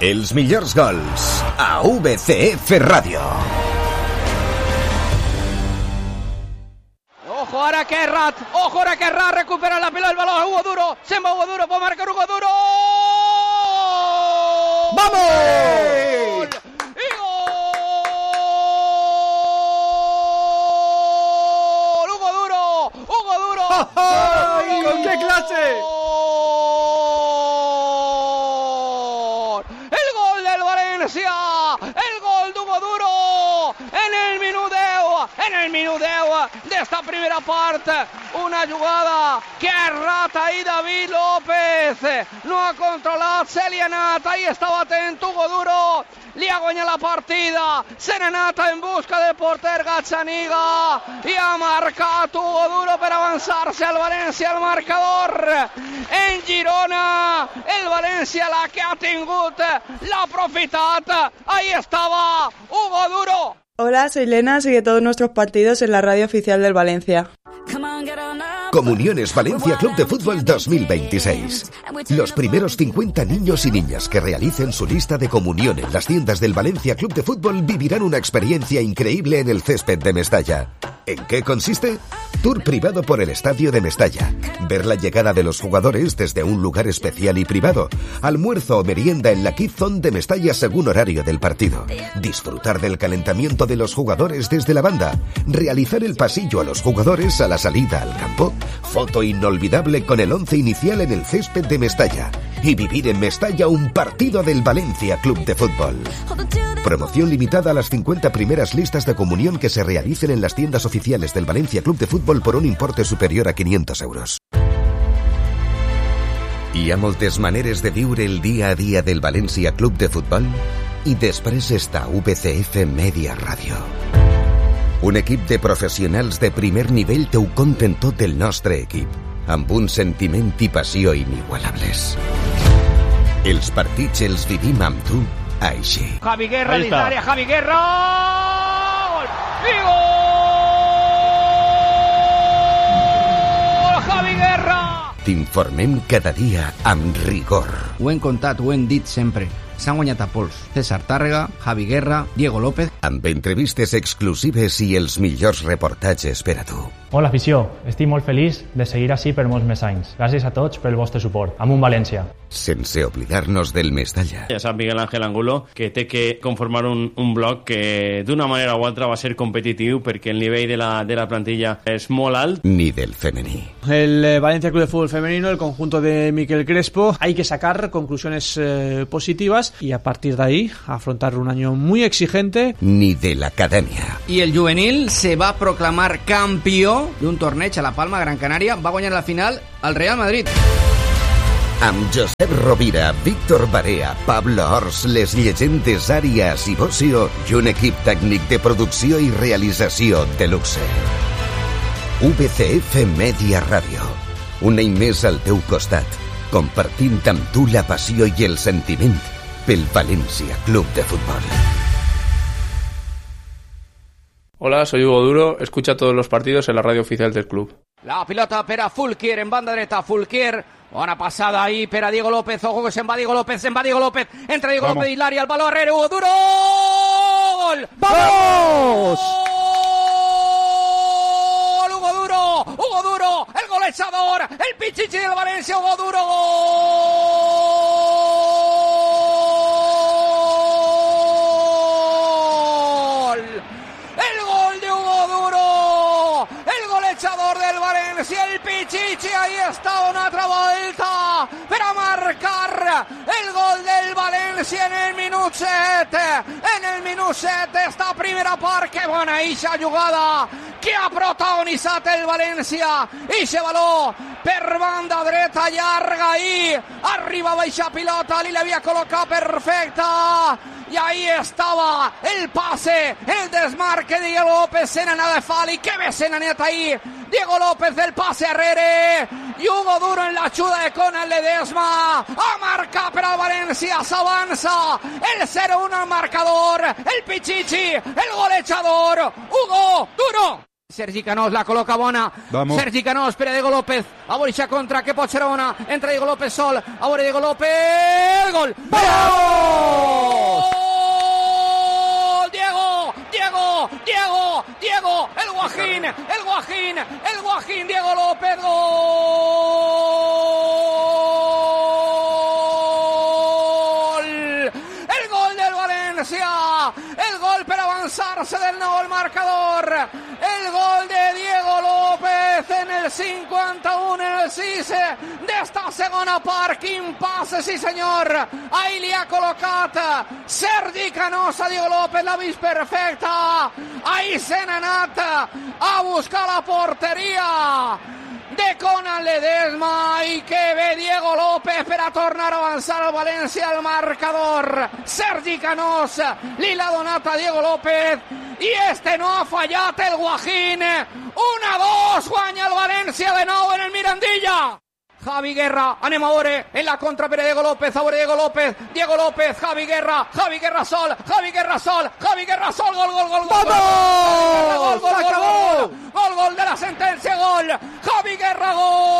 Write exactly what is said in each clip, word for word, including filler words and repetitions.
Els millors gols a V C F Radio. Ojo ahora que Errat, ojo ahora que Errat recupera la pelota, el balón, Hugo Duro, se va Hugo Duro, puede marcar Hugo Duro. ¡Vamos! ¡Y gol! ¡Hugo Duro! ¡Hugo Duro! ¡Ay, con qué clase! ¡El gol del Valencia! ¡El gol de Hugo Duro! En el minuteu, en el minuteu de esta primera parte, una jugada que Errat ahí David López no ha controlat, se li ha anat, ahí estava atent Hugo Duro, li ha guanyat la partida, se n'ha anat en busca del porter Gazzaniga i ha marcat Hugo Duro per avançar-se al València al marcador. En Girona, el València la que ha tingut, l'ha aprofitat, ahí estava Hugo Duro. Hola, soy Lena, sigue todos nuestros partidos en la radio oficial del Valencia. Comuniones Valencia Club de Fútbol dos mil veintiséis. Los primeros cincuenta niños y niñas que realicen su lista de comunión en las tiendas del Valencia Club de Fútbol vivirán una experiencia increíble en el césped de Mestalla. ¿En qué consiste? Tour privado por el estadio de Mestalla. Ver la llegada de los jugadores desde un lugar especial y privado. Almuerzo o merienda en la Kids Zone de Mestalla según horario del partido. Disfrutar del calentamiento de los jugadores desde la banda. Realizar el pasillo a los jugadores a la salida al campo. Foto inolvidable con el once inicial en el césped de Mestalla. Y vivir en Mestalla un partido del Valencia Club de Fútbol. Promoción limitada a las cincuenta primeras listas de comunión que se realicen en las tiendas oficiales del Valencia Club de Fútbol por un importe superior a quinientos euros. Hi ha moltes maneres de viure el dia a dia del València Club de Futbol i després està V C F Media Ràdio. Un equip de professionals de primer nivell t'ho conten tot el nostre equip, amb un sentiment i passió inigualables. Els partits els vivim amb tu així. Javi Guerra dins l'àrea, Javi Guerra! Gol! I gol! Javi Guerra! T'informem cada dia amb rigor. Ho hem contat, ho hem dit sempre. S'han guanyat a pols. César Tàrrega, Javi Guerra, Diego López... Amb entrevistes exclusives i els millors reportatges per a tu. Hola, afició. Estic molt feliç de seguir així per molts més anys. Gràcies a tots pel vostre suport. Amunt València. Sense oblidar-nos del Mestalla. Ja sap Miguel Ángel Angulo que té que conformar un, un bloc que d'una manera o altra va ser competitiu perquè el nivell de la, de la plantilla és molt alt. Ni del femení. El eh, Valencia Club de Fútbol Femenino, el conjunto de Miquel Crespo, hay que sacar conclusiones eh, positivas y a partir de ahí afrontar un año muy exigente. Ni de la academia. I el juvenil se va proclamar campió d'un torneig a la Palma, Gran Canària. Va guanyar la final al Real Madrid. Amb Josep Rovira, Víctor Barea, Pablo Ors, les llegendes Àrias i Bocio i un equip tècnic de producció i realització de luxe. V C F Media Ràdio. Un any més al teu costat, compartint amb tu la passió i el sentiment pel Valencia Club de Fútbol. Hola, soy Hugo Duro, escucha todos los partidos en la radio oficial del club. La pilota per a Fulquier en banda dreta, Fulquier, bona passada ahí per a Diego López, ojo que se'n va Diego López, se'n va Diego López, entra Diego Vamos. López i l'àrea, el baló arrere, Hugo Duro, gol! ¡Vamos! ¡Gol! Hugo Duro, Hugo Duro, el golejador, el pichichi del Valencia, Hugo Duro, gol! El gol de Hugo Duro, el golejador del Valencia, el pichichi, ahí está una altra volta per a marcar el gol del Valencia en el minut set, en el minut set d'esta primera part. Que bona ixa jugada que ha protagonitzat el València, ixe baló per banda dreta llarga, ahí arribava ixa pilota, li l'havia col·locat perfecta y ahí estaba el pase, el desmarque de Diego López, se n'anava de Fali, que bé se n'ha anat ahí Diego López, el pase arrere i Hugo Duro en la xuda de Conal Ledesma, a marcar per al València, s'avança el zero uno al marcador, el Pichichi, el golejador, Hugo Duro. Sergi Canós la col·loca bona. Vamos. Sergi Canós per a Diego López. A veure ixa contra, que pot ser bona. Entra Diego López sol. A veure Diego López. hay gol. ¡Vamos! Diego, Diego, Diego, Diego, el Guajín, el Guajín, el Guajín, Diego López, gol. El gol del Valencia, el gol per avançar-se del nou al marcador, el gol de Diego López en el cinquanta-u, en el sis d'esta segona part. Quin passe, sí senyor, ahí li ha col·locat Sergi Canosa. Diego López l'ha vist perfecta, ahí se n'ha anat a buscar la porteria de Conan Ledesma, i que ve Diego López per a tornar a avançar al València al marcador. Sergi Canós li l'ha donat a Diego López i este no ha fallat el Guajín. un a dos, guanya el València de nou en el Mirandilla. Javi Guerra, anem a veure en la contra per a Diego López, a veure Diego López, Diego López, Javi Guerra, Javi Guerra sol, Javi Guerra sol, Javi Guerra sol, gol, gol, gol, gol, ¡vamos! gol, gol, gol, gol, gol, gol de la sentencia, gol, Javi Guerra,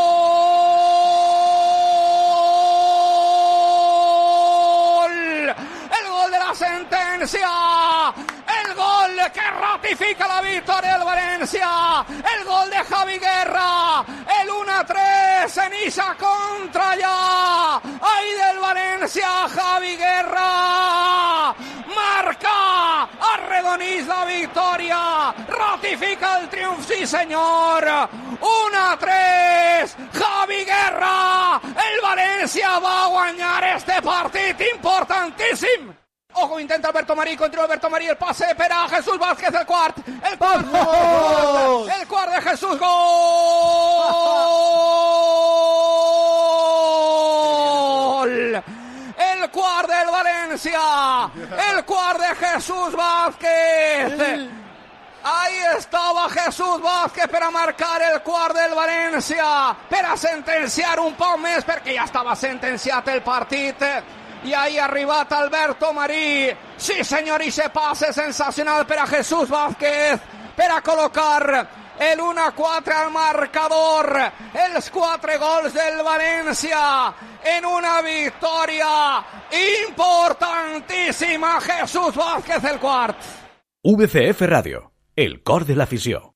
gol, el gol de la sentencia, el gol que ratifica la victoria del Valencia, el gol de Javi Guerra, el uno a tres en esa contra ya, ahí del Valencia, Javi Guerra marca, arredonís la victoria, ratifica el triunfo, sí señor, uno a tres, Javi Guerra, el Valencia va a guanyar este partido importantísimo. Ojo, intenta Alberto Marí, continúa Alberto Marí, el pase per a Jesús Vázquez, el quart, el quart, gol, el quart de Jesús, gol, el quart del València, el quart de Jesús Vázquez. Ahí estaba Jesús Vázquez per a marcar el quart del València, per a sentenciar un poc més, perquè ja estava sentenciat el partit. I ahí ha arribat Alberto Marí. Sí, senyor, i se passe sensacional per a Jesús Vázquez, per a col·locar el uno a quatre al marcador, els quatre gols del València en una victòria importantíssima. Jesús Vázquez, el quart. V C F Radio, el cor de l'afició.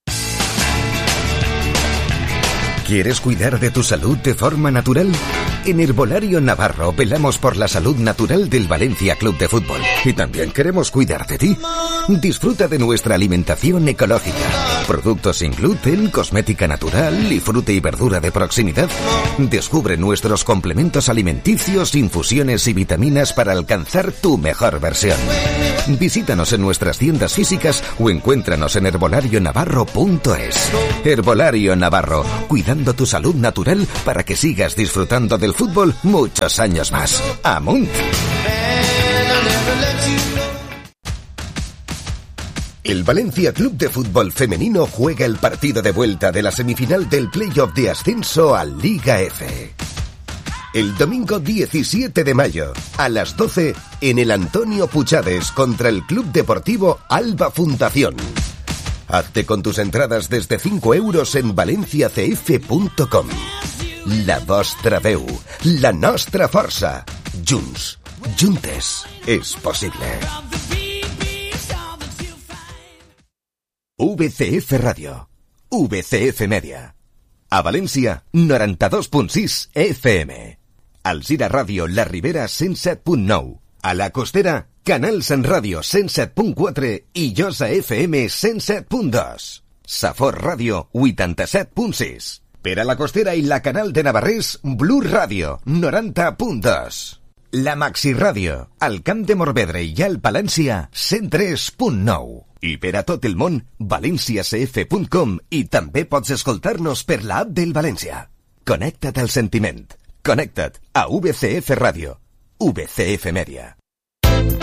¿Quieres cuidar de tu salud de forma natural? En Herbolario Navarro velamos por la salud natural del Valencia Club de Fútbol. Y también queremos cuidar de ti. Disfruta de nuestra alimentación ecológica. Productos sin gluten, cosmética natural y fruta y verdura de proximidad. Descubre nuestros complementos alimenticios, infusiones y vitaminas para alcanzar tu mejor versión. Visítanos en nuestras tiendas físicas o encuéntranos en herbolario navarro punto es. Herbolario Navarro, cuidando tu salud natural para que sigas disfrutando del fútbol muchos años más. ¡Amunt! El Valencia Club de Fútbol Femenino juega el partido de vuelta de la semifinal del playoff de ascenso a Liga F. El domingo diecisiete de mayo, a las doce, en el Antonio Puchades contra el Club Deportivo Alba Fundación. Hazte con tus entradas desde cinco euros en valencia c f punto com. La vostra veu, la nostra força. Junts, juntes, és possible. V C F Radio, V C F Media. A València, noranta-dos punt sis F M. Alzira Ràdio La Ribera cent set punt nou. A la Costera, Canal Sant Ràdio cent set punt quatre i Josa F M cent set punt dos. Safor Ràdio vuitanta-set punt sis. Per a la Costera i la Canal de Navarrés, Blu Ràdio noranta punt dos. La Maxi Ràdio, al Camp de Morvedre i al Palància cent tres punt nou. I per a tot el món, valencia c f punt com, i també pots escoltar-nos per l'app del València. Connecta't al sentiment. Connecta't a V C F Ràdio, V C F Media.